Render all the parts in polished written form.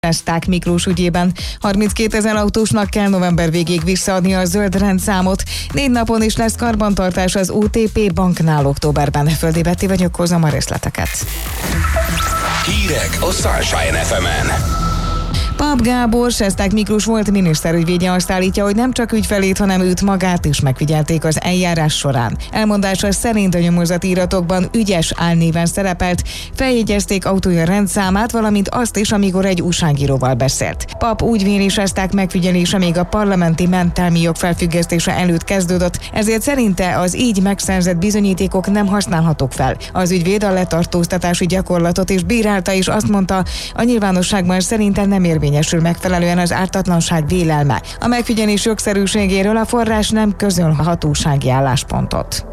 Esták Miklós ügyében. 32 000 autósnak kell november végéig visszaadni a zöld rendszámot. 4 napon is lesz karbantartás az OTP banknál októberben. Földi Betty vagyok, hozom a részleteket. Hírek a Sunshine FM-en. Pap Gábor, Sesták Miklós volt miniszterügyvédje azt állítja, hogy nem csak ügyfelét, hanem őt magát is megfigyelték az eljárás során. Elmondása szerint a nyomozati iratokban ügyes álnéven szerepelt, feljegyezték autója rendszámát, valamint azt is, amikor egy újságíróval beszélt. Pap úgy véli, Sesták megfigyelése még a parlamenti mentelmi jog felfüggesztése előtt kezdődött, ezért szerinte az így megszerzett bizonyítékok nem használhatók fel. Az ügyvéd a letartóztatási gyakorlatot is bírálta, és azt mondta, a nyilvánosságban szerinte nem érvényesül megfelelően az ártatlanság vélelme. A megfigyelés jogszerűségéről a forrás nem közöl hatósági álláspontot.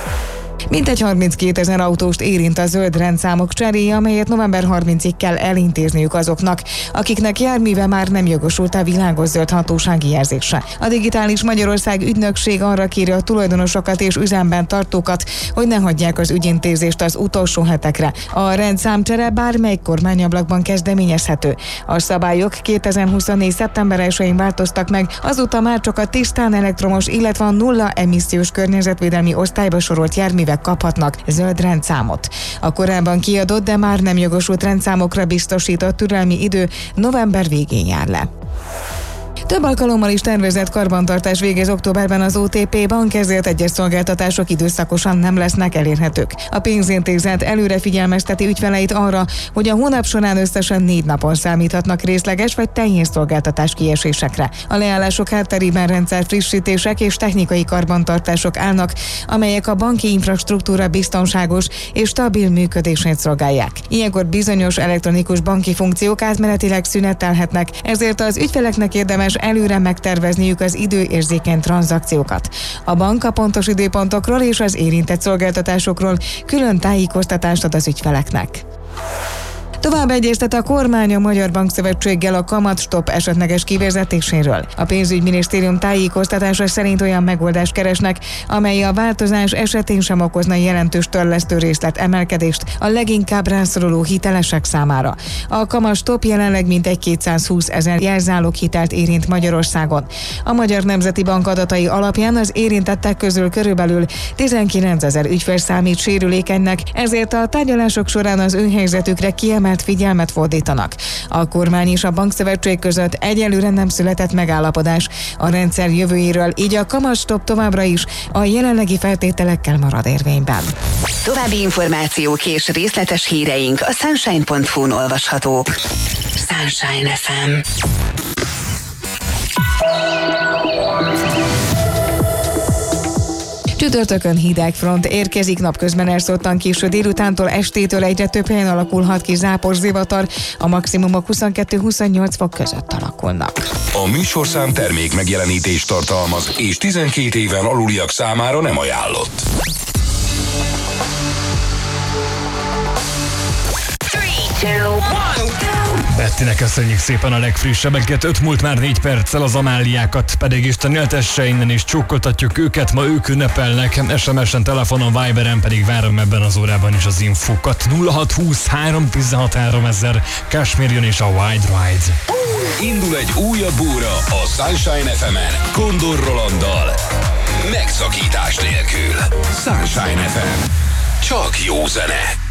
Mintegy 32 000 autóst érint a zöld rendszámok cseréje, amelyet november 30-ig kell elintézniük azoknak, akiknek járműve már nem jogosult a világos zöld hatósági jelzésre. A Digitális Magyarország ügynökség arra kéri a tulajdonosokat és üzemben tartókat, hogy ne hagyják az ügyintézést az utolsó hetekre. A rendszámcsere bármely kormányablakban kezdeményezhető. A szabályok 2024. szeptember 1-én változtak meg, azóta már csak a tisztán elektromos, illetve a nulla emissziós környezetvédelmi osztályba sorolt járművek kaphatnak zöld rendszámot. A korábban kiadott, de már nem jogosult rendszámokra biztosított türelmi idő november végén jár le. Több alkalommal is tervezett karbantartás végez októberben az OTP bank, ezért egyes szolgáltatások időszakosan nem lesznek elérhetők. A pénzintézet előre figyelmezteti ügyfeleit arra, hogy a hónap során összesen 4 napon számíthatnak részleges vagy teljes szolgáltatás kiesésekre. A leállások hátterében rendszerfrissítések és technikai karbantartások állnak, amelyek a banki infrastruktúra biztonságos és stabil működését szolgálják. Ilyenkor bizonyos elektronikus banki funkciók átmenetileg szünetelhetnek, ezért az ügyfeleknek érdemes előre megtervezniük az időérzékeny tranzakciókat. A bank a pontos időpontokról és az érintett szolgáltatásokról külön tájékoztatást ad az ügyfeleknek. Tovább egyeztet a kormány a Magyar Bankszövetséggel a kamatstopp esetleges kivezetéséről. A pénzügyminisztérium tájékoztatása szerint olyan megoldást keresnek, amely a változás esetén sem okozna jelentős törlesztő részlet emelkedést a leginkább rászoruló hitelesek számára. A kamatstopp jelenleg mintegy 220 000 jelzáloghitelt érint Magyarországon. A Magyar Nemzeti Bank adatai alapján az érintettek közül körülbelül 19 000 ügyfél számít sérülékenynek, ezért a tárgyalások során az ő helyzetükre kiemelt figyelmet fordítanak. A kormány és a bankszövetség között egyelőre nem született megállapodás a rendszer jövőjéről, így a kamatstopp továbbra is a jelenlegi feltételekkel marad érvényben. További információk és részletes híreink a sunshine.hu-n olvashatók. Sunshine FM. Csütörtökön hidegfront érkezik, napközben elszórtan késő délutántól estétől egyre több helyen alakulhat ki zápor, zivatar, a maximumok 22-28 fok között alakulnak. A műsorszám termék megjelenítést tartalmaz, és 12 éven aluliak számára nem ajánlott. 3, 2, 1, Bettinek köszönjük szépen a legfrissebbeket, 5 múlt már 4 perccel, az Amáliákat pedig Isten éltesse, innen is csókoltatjuk őket, ma ők ünnepelnek, SMS-en, telefonon, Viberen pedig várom ebben az órában is az infókat. 0620 316 3000, Kashmir és a Wide Ride. Indul egy újabb óra a Sunshine FM-en, Kondor Rolanddal, megszakítás nélkül. Sunshine FM, csak jó zene.